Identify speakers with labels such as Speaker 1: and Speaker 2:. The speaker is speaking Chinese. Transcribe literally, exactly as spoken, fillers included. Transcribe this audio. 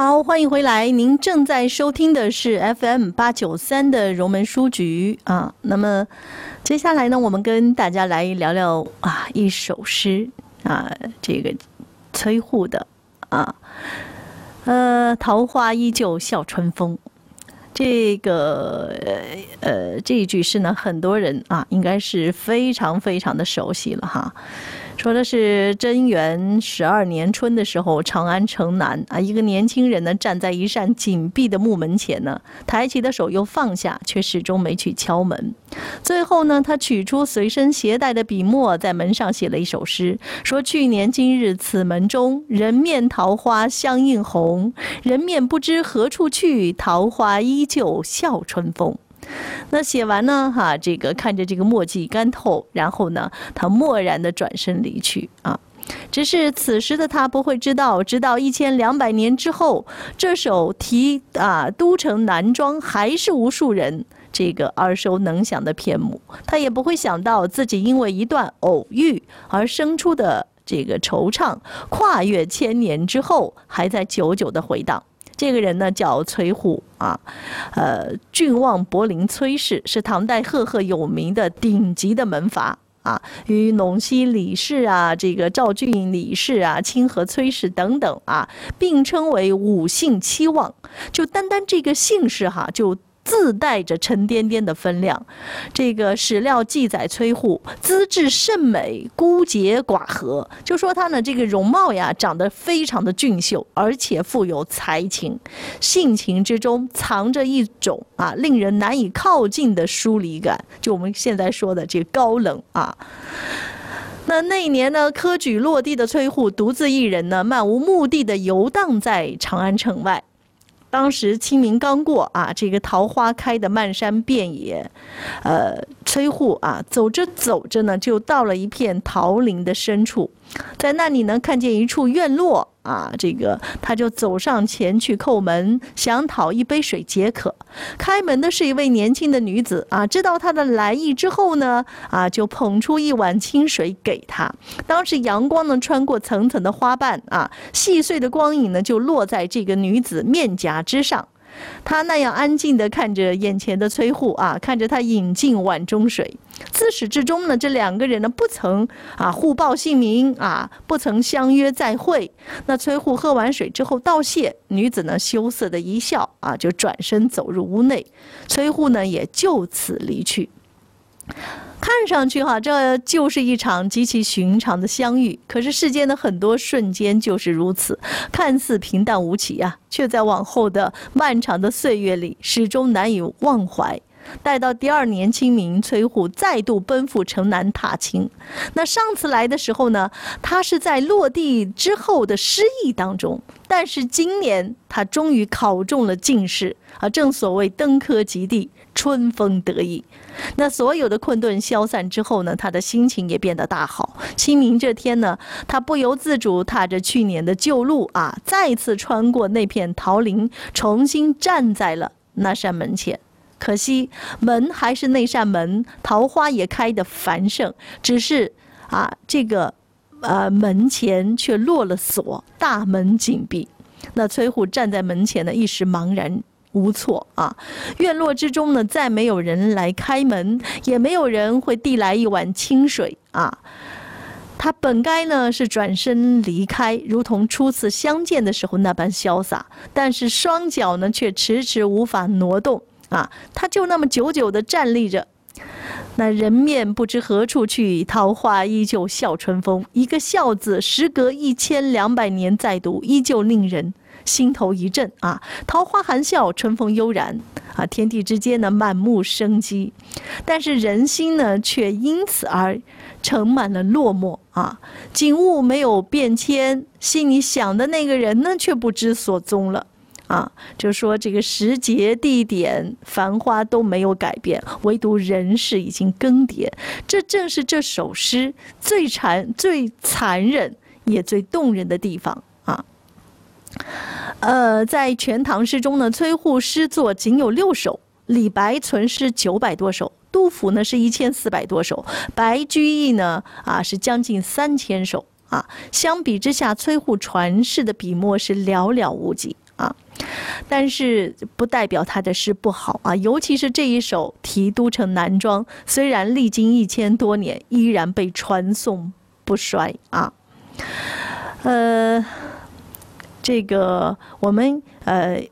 Speaker 1: 好，欢迎回来。您正在收听的是 F M 八九三的荣门书局啊。那么接下来呢，我们跟大家来聊聊啊一首诗啊，这个崔护的啊，呃，桃花依旧笑春风。这个呃这一句诗呢，很多人啊应该是非常非常的熟悉了哈。说的是贞元十二年春的时候，长安城南啊，一个年轻人呢站在一扇紧闭的木门前呢，抬起的手又放下，却始终没去敲门。最后呢，他取出随身携带的笔墨，在门上写了一首诗，说：去年今日此门中，人面桃花相映红。人面不知何处去，桃花依旧笑春风。那写完呢，哈，这个看着这个墨迹干透，然后呢，他默然的转身离去啊。只是此时的他不会知道，直到一千两百年之后，这首题啊都城南庄还是无数人这个耳熟能详的篇目。他也不会想到自己因为一段偶遇而生出的这个惆怅，跨越千年之后还在久久的回荡。这个人呢叫崔护啊，呃，郡望柏林崔氏，是唐代赫赫有名的顶级的门阀啊，与陇西李氏啊、这个赵郡李氏啊、清河崔氏等等啊，并称为五姓七望。就单单这个姓氏哈，就自带着沉甸甸的分量。这个史料记载崔护资质甚美，孤洁寡合，就说他呢这个容貌呀长得非常的俊秀，而且富有才情，性情之中藏着一种啊令人难以靠近的疏离感，就我们现在说的这个高冷啊。那那一年呢，科举落地的崔护独自一人呢，漫无目的的游荡在长安城外。当时清明刚过啊，这个桃花开的漫山遍野，呃，崔护啊走着走着呢，就到了一片桃林的深处，在那里呢看见一处院落啊，这个他就走上前去叩门，想讨一杯水解渴。开门的是一位年轻的女子啊，知道他的来意之后呢，啊就捧出一碗清水给他。当时阳光呢穿过层层的花瓣啊，细碎的光影呢就落在这个女子面颊之上。他那样安静地看着眼前的崔护啊，看着他饮尽碗中水。自始至终呢，这两个人呢不曾啊互报姓名啊，不曾相约再会。那崔护喝完水之后道谢，女子呢羞涩的一笑啊，就转身走入屋内。崔护呢也就此离去。看上去哈，这就是一场极其寻常的相遇。可是世间的很多瞬间就是如此，看似平淡无奇啊，却在往后的漫长的岁月里始终难以忘怀。待到第二年清明，崔护再度奔赴城南踏青。那上次来的时候呢，他是在落地之后的失意当中，但是今年他终于考中了进士啊，正所谓登科及第，春风得意。那所有的困顿消散之后呢，他的心情也变得大好。清明这天呢，他不由自主踏着去年的旧路啊，再次穿过那片桃林，重新站在了那扇门前。可惜门还是那扇门，桃花也开得繁盛，只是啊，这个呃门前却落了锁，大门紧闭。那崔护站在门前呢，一时茫然无措啊。院落之中呢，再没有人来开门，也没有人会递来一碗清水啊。他本该呢是转身离开，如同初次相见的时候那般潇洒，但是双脚呢却迟迟无法挪动啊，他就那么久久地站立着。那人面不知何处去，桃花依旧笑春风。一个笑字，时隔一千两百年再读，依旧令人心头一震啊！桃花含笑，春风悠然啊！天地之间呢，满目生机，但是人心呢，却因此而盛满了落寞啊！景物没有变迁，心里想的那个人呢，却不知所踪了。啊，就说这个时节、地点、繁花都没有改变，唯独人事已经更迭。这正是这首诗最残、最残忍也最动人的地方啊。呃，在《全唐诗》中呢，崔护诗作仅有六首，李白存诗九百多首，杜甫呢是一千四百多首，白居易呢啊是将近三千首啊。相比之下，崔护传世的笔墨是寥寥无几。 啊。但是不代表他的诗不好啊，尤其是这一首《题都城南庄》，虽然历经一千多年，依然被传颂不衰啊。呃，这个我们呃